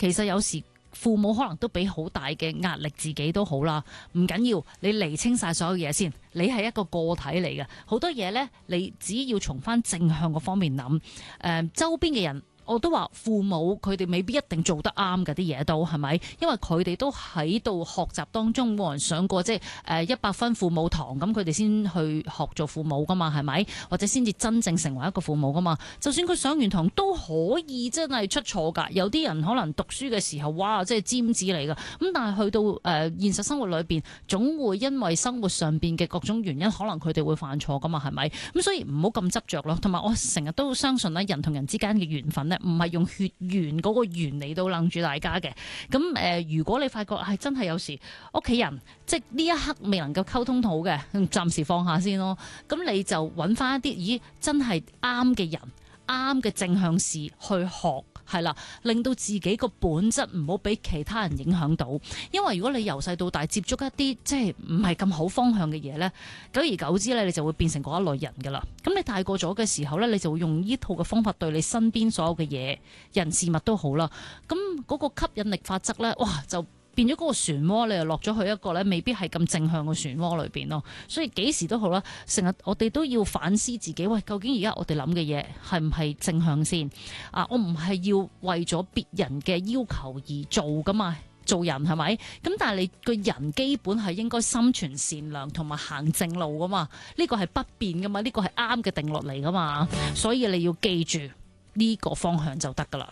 其實有時父母可能都俾好大嘅壓力自己都好啦，唔緊要，你釐清晒所有嘢先，你係一個個體嚟嘅，好多嘢呢，你只要從翻正向個方面諗，周邊嘅人。我都話父母佢哋未必一定做得啱嘅啲嘢都係咪？因為佢哋都喺度學習當中，冇人上過即係100分父母堂，咁佢哋先去學做父母噶嘛，係咪？或者先至真正成為一個父母噶嘛？就算佢上完堂都可以真係出錯㗎。有啲人可能讀書嘅時候，哇，即係尖子嚟㗎。咁但係去到現實生活裏邊，總會因為生活上邊嘅各種原因，可能佢哋會犯錯噶嘛，係咪？咁所以唔好咁執着咯。同埋我成日都相信咧，人同人之間嘅緣分唔係用血緣嗰個緣嚟到楞住大家嘅，咁如果你發覺係真係有時屋企人即係呢一刻未能夠溝通好嘅，暫時放下先咯。咁你就揾翻一啲咦真係啱嘅人、啱嘅正向事去學。係啦，令到自己個本質唔好俾其他人影響到，因為如果你由細到大接觸一啲即係唔係咁好方向嘅嘢呢，久而久之呢，你就會變成嗰一類人噶啦。咁你大個咗嘅時候呢，你就會用呢套嘅方法對你身邊所有嘅嘢、人事物都好啦。咁嗰個吸引力法則呢，哇就變咗嗰個漩渦，你又落咗去一個咧，未必係咁正向嘅漩渦裏邊咯。所以幾時都好啦，成日我哋都要反思自己，喂，究竟而家我哋諗嘅嘢係唔係正向先？我唔係要為咗別人嘅要求而做噶嘛，做人係咪？咁但係你個人基本係應該心存善良同埋行正路噶嘛，呢個係不變噶嘛，呢個係啱嘅定律嚟噶嘛，所以你要記住呢個方向就得噶啦。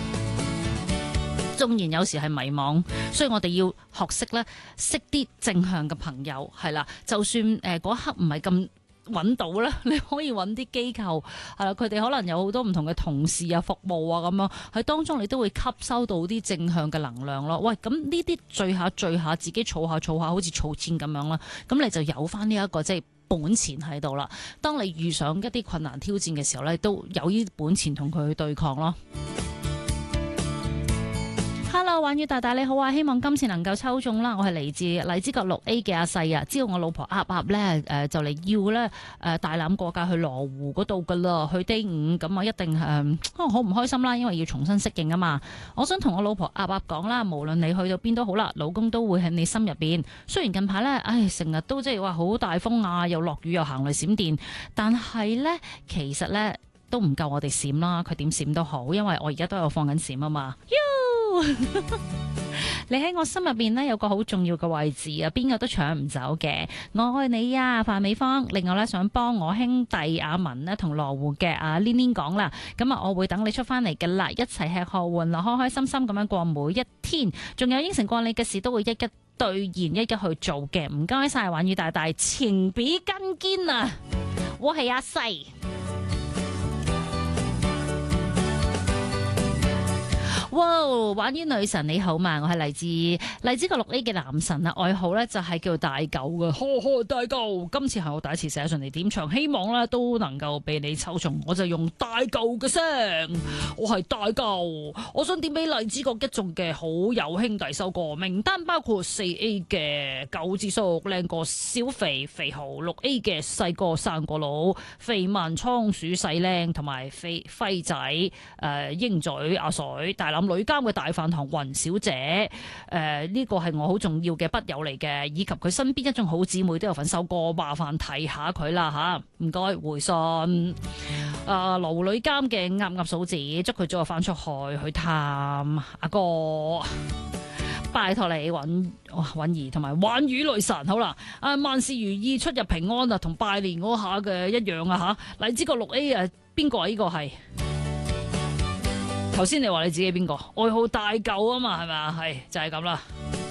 縱然有時係迷茫，所以我哋要學識咧，識啲正向嘅朋友係啦。就算嗰一刻唔係咁揾到啦，你可以揾啲機構係啦，佢哋可能有好多唔同嘅同事啊、服務啊咁樣，喺當中你都會吸收到啲正向嘅能量咯。喂，咁呢啲聚下，自己儲下，好似儲錢咁樣啦，咁你就有翻呢一個即係本錢喺度啦。當你遇上一啲困難挑戰嘅時候咧，都有呢本錢同佢去對抗咯。Hello， 玩魚大大你好啊！希望今次能夠抽中啦。我係嚟自荔枝角6A 嘅阿細啊，知道我老婆鴨咧就嚟要咧大欖過界去羅湖嗰度噶啦，去D 5咁啊，一定好唔開心啦，因為要重新適應啊嘛。我想同我老婆鴨講啦，無論你去到邊都好啦，老公都會喺你心入邊。雖然近排咧，成日都即係話好大風啊，又落雨又行雷閃電，但係咧其實咧都唔夠我哋閃啦。佢點閃都好，因為我而家都有放緊閃啊嘛。你喺我心入邊呢，有個好重要嘅位置啊，邊個都搶唔走嘅。我愛你啊，范美芳。另外呢，想幫我兄弟阿文呢，同羅湖嘅阿 Lin 講啦，咁啊我會等你出翻嚟嘅啦，一齊吃喝玩樂，開開心心咁樣過每一天。仲有應承過你嘅事都會一一兌現，一一去做嘅。唔該晒，玩語大大，情比金堅啊！我係阿細。哇！玩於女神你好嘛，我係嚟自荔枝角6A嘅男神啊，愛好呢就係叫大狗嘅，呵大狗。今次係我第一次寫上嚟點唱，希望呢都能夠被你抽中，我就用大狗嘅聲，我係大狗。我想點俾荔枝角一眾嘅好友兄弟收歌，名單包括4A 嘅九智叔、靚過小肥肥豪，6A 嘅細個生過佬、肥文倉鼠細靚同埋輝仔、鷹嘴阿水、大欖女監嘅大飯堂雲小姐，呢個係我好重要嘅筆友嚟嘅，以及佢身邊一眾好姊妹都有份收歌，麻煩提下佢啦吓，唔該回信。羅湖女監嘅鴨嫂子，祝佢早日翻出去探阿哥，拜託你允兒同埋玩魚女神，好啦，萬事如意，出入平安啊，同拜年嗰下嘅一樣啊吓。荔枝角6A 啊，邊個啊？呢個係？頭先你話你自己邊個？愛好大狗啊嘛，係咪啊？係就係咁啦。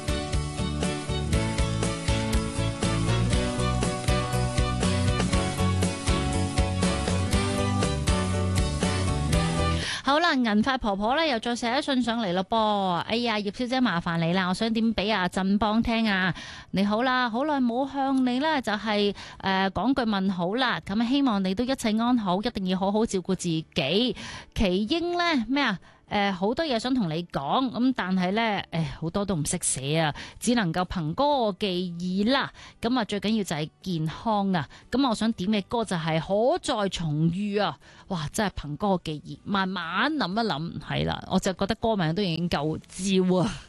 好啦，銀髮婆婆咧又再寫一信上嚟咯噃。哎呀，葉小姐麻煩你啦，我想點俾阿振邦聽啊？你好啦，好耐冇向你咧就係講句問好啦。咁希望你都一切安好，一定要好好照顧自己。奇英咧咩啊？ 好多嘢想同你講，咁但係呢，好多都唔識寫啊，只能夠憑歌寄意啦。咁啊，最緊要就係健康啊。咁我想點嘅歌就係可再重遇啊。哇，真係憑歌寄意，慢慢諗一諗，係啦，我就覺得歌名都已經夠招啊。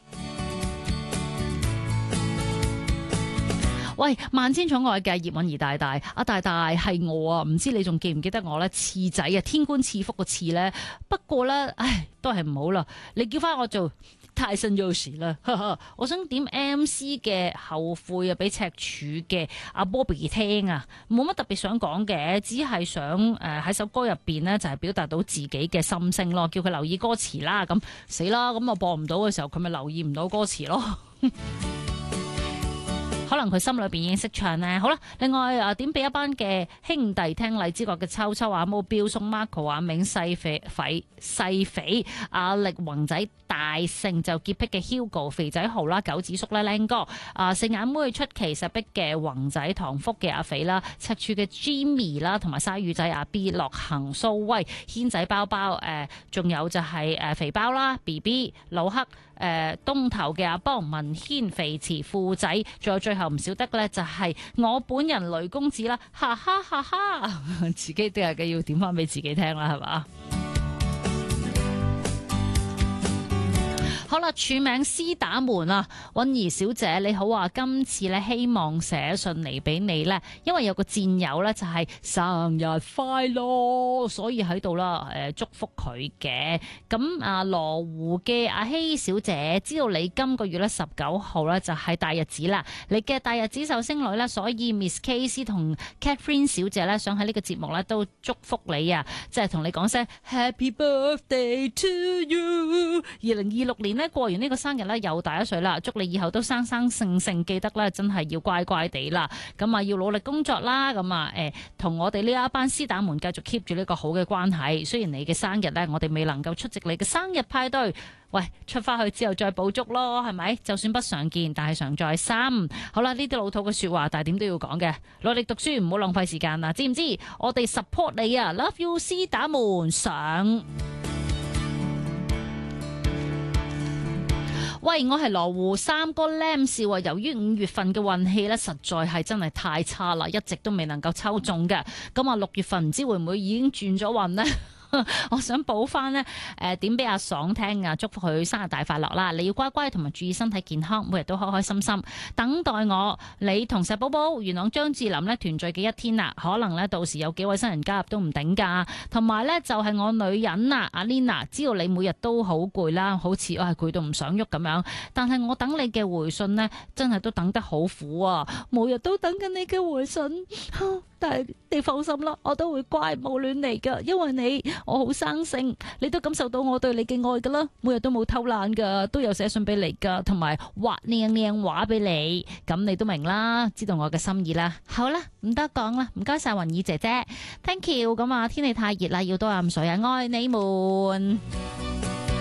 喂，萬千寵愛嘅葉韻儀大大，阿大大係我啊，唔知你仲記唔記得我呢？賜仔啊，天官賜福個賜呢。不過呢，唉，都係唔好啦。你叫翻我做泰森 Yoshi 啦，我想點 MC 嘅後悔啊，俾赤柱嘅阿 Bobby 聽啊，冇乜特別想講嘅，只係想喺首歌入邊呢，就係表達到自己嘅心聲咯，叫佢留意歌詞啦。咁死啦，咁我播唔到嘅時候，佢咪留意唔到歌詞咯。可能佢心裏邊已經識唱呢。好啦，另外點俾一班嘅兄弟聽荔枝角嘅秋秋啊、毛標送 Marco 阿明細肥阿力宏仔大勝就潔癖嘅 Hugo 肥仔豪啦、九子叔啦、靚哥四眼妹出奇實逼嘅宏仔唐福嘅阿肥啦、赤柱嘅 Jimmy 啦，同埋鯊魚仔阿 B 樂行蘇威軒仔包包仲有就係肥包啦 BB 老黑東頭嘅阿邦文軒肥慈富仔，仲有最後唔少得嘅咧就係我本人雷公子啦，哈哈哈哈，自己都係嘅要點翻俾自己聽啦，係嘛？好啦，署名絲打門啊，韻儀小姐你好啊，今次咧希望寫信嚟俾你咧，因為有個戰友咧就係生日快樂，所以喺度啦，祝福佢嘅。咁啊羅湖嘅阿希小姐，知道你今個月咧19號咧就係大日子啦，你嘅大日子壽星女咧，所以 Miss Casey 同 Catherine 小姐咧想喺呢個節目咧都祝福你啊，即係同你講聲 Happy Birthday to you， 2026年過完呢個生日咧又大一歲啦，祝你以後都生生性性，記得咧真係要乖乖地啦，咁啊要努力工作啦，咁啊同我哋呢一班絲打門繼續 keep 住呢個好嘅關係。雖然你嘅生日咧我哋未能夠出席你嘅生日派對，喂，出翻去之後再補祝咯，係咪？就算不常見，但係常在心。好啦，呢啲老土嘅說話，但係點都要講嘅。努力讀書，唔好浪費時間啊！知唔知？我哋 support 你啊 ，Love you 絲打門上。喂，我係羅湖三哥 Lam 少啊！由於5月份嘅運氣咧，實在係真係太差啦，一直都未能夠抽中嘅。咁啊，6月份唔知會唔會已經轉咗運呢？我想補翻呢，點俾阿爽聽啊！祝福佢生日大快樂啦！你要乖乖同埋注意身體健康，每日都開開心心。等待我，你同石寶寶、元朗張智霖呢團聚嘅一天啦！可能呢，到時有幾位新人加入都唔頂噶。同埋呢，就係我女人啊，阿 Lina，知道你每日都好攰啦，好似我係攰到唔想喐咁樣。但係我等你嘅回信呢，真係都等得好苦啊！每日都等緊你嘅回信。但係你放心啦，我都會乖，冇亂嚟噶，因為我好生性，你都感受到我對你嘅愛噶啦，每日都冇偷懶噶，都有寫信俾你噶，同埋畫靚靚畫俾你，咁你都明啦，知道我嘅心意啦。好啦，唔得講啦，唔該晒韻儀姐姐 ，thank you。咁啊，天氣太熱啦，要多飲水啊，愛你們。